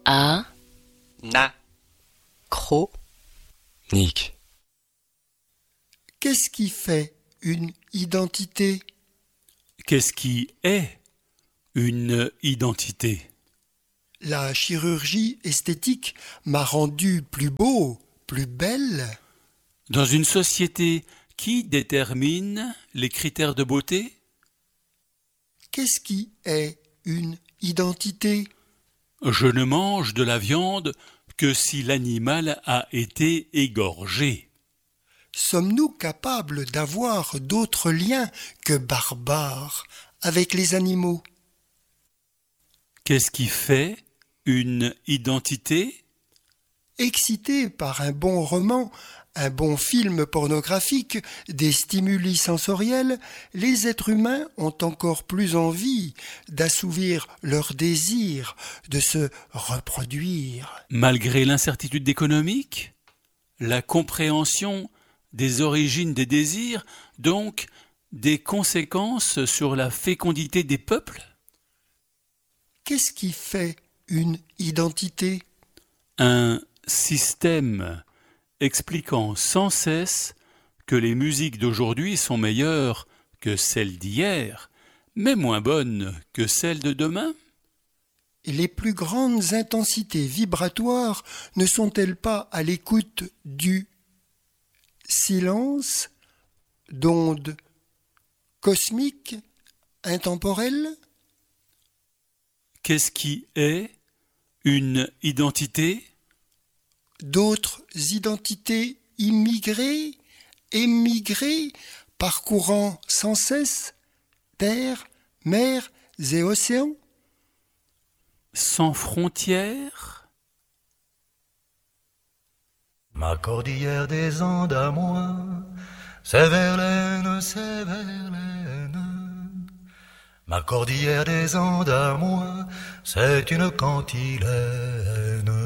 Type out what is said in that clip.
A, Na, Cro, Nick. Qu'est-ce qui fait une identité? Qu'est-ce qui est une identité? La chirurgie esthétique m'a rendu plus beau, plus belle. Dans une société, qui détermine les critères de beauté? Qu'est-ce qui est une identité? Je ne mange de la viande que si l'animal a été égorgé. Sommes-nous capables d'avoir d'autres liens que barbares avec les animaux? Qu'est-ce qui fait une identité? Excités par un bon roman, un bon film pornographique, des stimuli sensoriels, les êtres humains ont encore plus envie d'assouvir leur désir, de se reproduire. Malgré l'incertitude économique, la compréhension des origines des désirs, donc des conséquences sur la fécondité des peuples? Qu'est-ce qui fait une identité? Un système expliquant sans cesse que les musiques d'aujourd'hui sont meilleures que celles d'hier, mais moins bonnes que celles de demain? Les plus grandes intensités vibratoires ne sont-elles pas à l'écoute du silence, d'ondes cosmiques, intemporelles? Qu'est-ce qui est une identité? D'autres identités immigrées, émigrées, parcourant sans cesse terres, mers et océans? Sans frontières? Ma cordillère des Andes à moi, c'est Verlaine, c'est Verlaine. Ma cordillère des Andes à moi, c'est une cantilène.